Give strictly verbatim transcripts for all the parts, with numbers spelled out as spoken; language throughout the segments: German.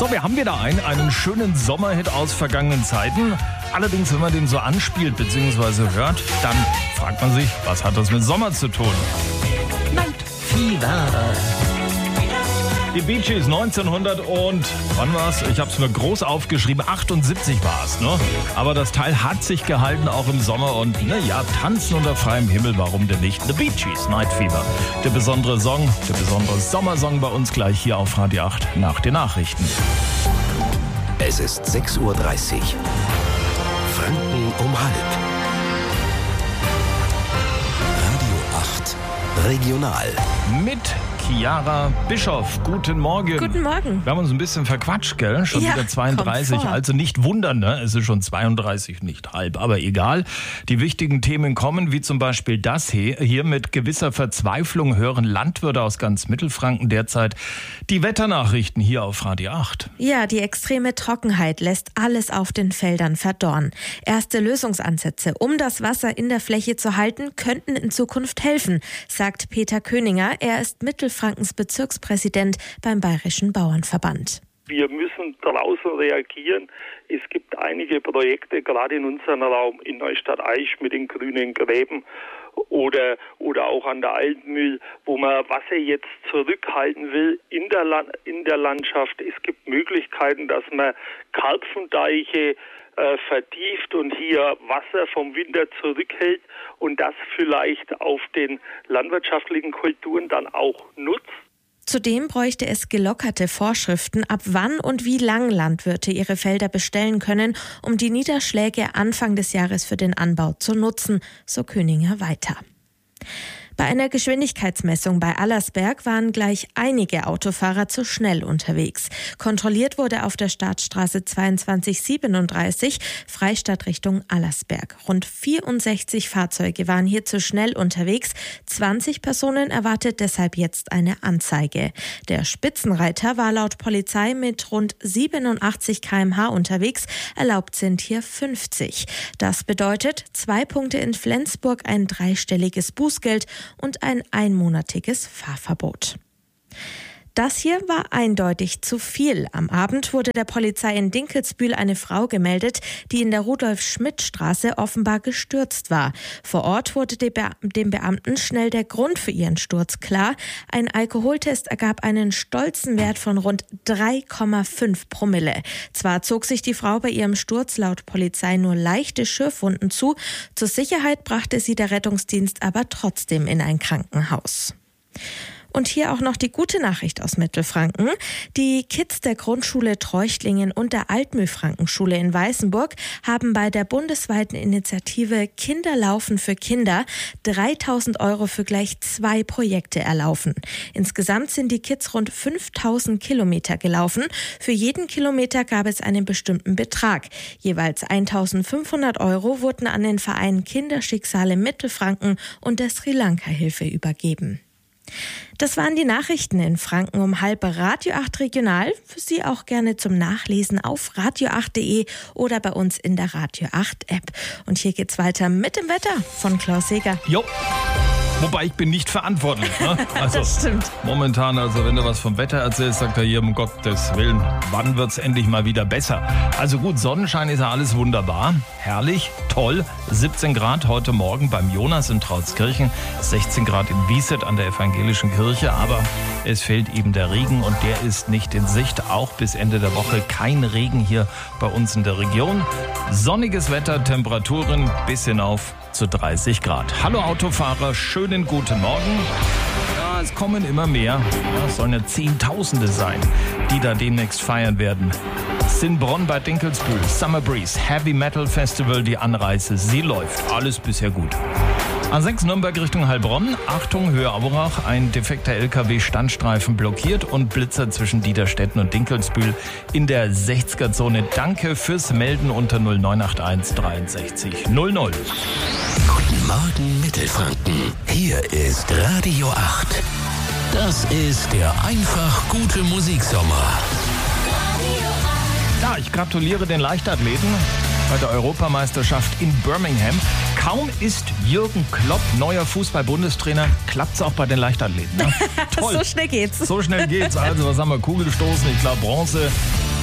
So, wir haben wieder einen, einen schönen Sommerhit aus vergangenen Zeiten. Allerdings, wenn man den so anspielt bzw. hört, dann fragt man sich, was hat das mit Sommer zu tun? Night Fever. Die Bee Gees neunzehnhundert und, wann war's? Ich hab's mir groß aufgeschrieben, achtundsiebzig war's, ne? Aber das Teil hat sich gehalten, auch im Sommer und, naja, tanzen unter freiem Himmel, warum denn nicht? The Bee Gees, Night Fever. Der besondere Song, der besondere Sommersong bei uns gleich hier auf Radio acht nach den Nachrichten. Es ist sechs Uhr dreißig. Franken um halb. Radio acht Regional. Mit Chiara Bischoff. Guten Morgen. Guten Morgen. Wir haben uns ein bisschen verquatscht, gell? Schon ja, wieder zweiunddreißig. Also nicht wundern, ne? Es ist schon zweiunddreißig, nicht halb. Aber egal. Die wichtigen Themen kommen, wie zum Beispiel das hier. Hier mit gewisser Verzweiflung hören Landwirte aus ganz Mittelfranken derzeit die Wetternachrichten hier auf Radio acht. Ja, die extreme Trockenheit lässt alles auf den Feldern verdorren. Erste Lösungsansätze, um das Wasser in der Fläche zu halten, könnten in Zukunft helfen, sagt Peter Köninger. Er ist Mittelfrankens Bezirkspräsident beim Bayerischen Bauernverband. Wir müssen draußen reagieren. Es gibt einige Projekte, gerade in unserem Raum, in Neustadt-Aisch mit den grünen Gräben oder, oder auch an der Altmühl, wo man Wasser jetzt zurückhalten will in der, Land, in der Landschaft. Es gibt Möglichkeiten, dass man Karpfendeiche äh, vertieft und hier Wasser vom Winter zurückhält und das vielleicht auf den landwirtschaftlichen Kulturen dann auch nutzt. Zudem bräuchte es gelockerte Vorschriften, ab wann und wie lang Landwirte ihre Felder bestellen können, um die Niederschläge Anfang des Jahres für den Anbau zu nutzen, so Köninger weiter. Bei einer Geschwindigkeitsmessung bei Allersberg waren gleich einige Autofahrer zu schnell unterwegs. Kontrolliert wurde auf der Staatsstraße zweiundzwanzig siebenunddreißig, Freistadt Richtung Allersberg. Rund vierundsechzig Fahrzeuge waren hier zu schnell unterwegs. zwanzig Personen erwartet deshalb jetzt eine Anzeige. Der Spitzenreiter war laut Polizei mit rund siebenundachtzig Kilometer pro Stunde unterwegs. Erlaubt sind hier fünfzig. Das bedeutet zwei Punkte in Flensburg, ein dreistelliges Bußgeld und ein einmonatiges Fahrverbot. Das hier war eindeutig zu viel. Am Abend wurde der Polizei in Dinkelsbühl eine Frau gemeldet, die in der Rudolf-Schmidt-Straße offenbar gestürzt war. Vor Ort wurde dem Beamten schnell der Grund für ihren Sturz klar. Ein Alkoholtest ergab einen stolzen Wert von rund drei Komma fünf Promille. Zwar zog sich die Frau bei ihrem Sturz laut Polizei nur leichte Schürfwunden zu. Zur Sicherheit brachte sie der Rettungsdienst aber trotzdem in ein Krankenhaus. Und hier auch noch die gute Nachricht aus Mittelfranken. Die Kids der Grundschule Treuchtlingen und der Altmühlfrankenschule in Weißenburg haben bei der bundesweiten Initiative Kinderlaufen für Kinder dreitausend Euro für gleich zwei Projekte erlaufen. Insgesamt sind die Kids rund fünftausend Kilometer gelaufen. Für jeden Kilometer gab es einen bestimmten Betrag. Jeweils eintausendfünfhundert Euro wurden an den Verein Kinderschicksale Mittelfranken und der Sri Lanka-Hilfe übergeben. Das waren die Nachrichten in Franken um halb. Radio acht Regional. Für Sie auch gerne zum Nachlesen auf radio acht punkt de oder bei uns in der Radio acht App. Und hier geht's weiter mit dem Wetter von Klaus Seger. Jo. Wobei, ich bin nicht verantwortlich. Ne? Also, das stimmt. Momentan, also wenn du was vom Wetter erzählst, sagt er hier, um Gottes Willen, wann wird's endlich mal wieder besser? Also gut, Sonnenschein ist ja alles wunderbar, herrlich, toll. siebzehn Grad heute Morgen beim Jonas in Trautskirchen, sechzehn Grad in Wieset an der evangelischen Kirche, aber es fehlt eben der Regen und der ist nicht in Sicht. Auch bis Ende der Woche kein Regen hier bei uns in der Region. Sonniges Wetter, Temperaturen bis hinauf zu dreißig Grad. Hallo Autofahrer, schönen guten Morgen. Ja, es kommen immer mehr. Ja, es sollen ja Zehntausende sein, die da demnächst feiern werden. Sinbronn bei Dinkelsbühl, Summer Breeze, Heavy Metal Festival, die Anreise, sie läuft. Alles bisher gut. A sechs Nürnberg Richtung Heilbronn. Achtung, Höhe Aurach. Ein defekter L K W-Standstreifen blockiert und Blitzer zwischen Dieterstetten und Dinkelsbühl in der sechziger-Zone. Danke fürs Melden unter null neun acht eins dreiundsechzig null null. Guten Morgen Mittelfranken. Hier ist Radio acht. Das ist der einfach gute Musiksommer. Ja, ich gratuliere den Leichtathleten bei der Europameisterschaft in Birmingham. Kaum ist Jürgen Klopp neuer Fußball-Bundestrainer, klappt es auch bei den Leichtathleten. Ne? Toll. So schnell geht's. So schnell geht's. Also, was haben wir? Kugelstoßen, ich glaube Bronze.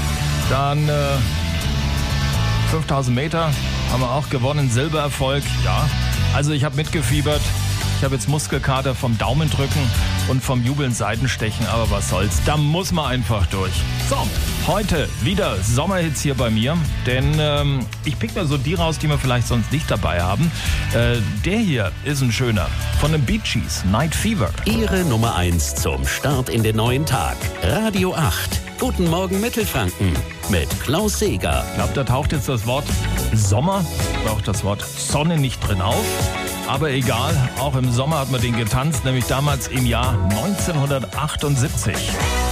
Dann äh, fünftausend Meter haben wir auch gewonnen, Silbererfolg. Ja, also ich habe mitgefiebert. Ich habe jetzt Muskelkater vom Daumendrücken und vom Jubeln Seitenstechen, aber was soll's, da muss man einfach durch. So, heute wieder Sommerhits hier bei mir, denn ähm, ich pick mir so die raus, die wir vielleicht sonst nicht dabei haben. Äh, der hier ist ein schöner, von den Bee Gees, Night Fever. Ihre Nummer eins zum Start in den neuen Tag. Radio acht. Guten Morgen Mittelfranken mit Klaus Seeger. Ich glaube, da taucht jetzt das Wort Sommer, taucht das Wort Sonne nicht drin auf. Aber egal, auch im Sommer hat man den getanzt, nämlich damals im Jahr neunzehnhundertachtundsiebzig.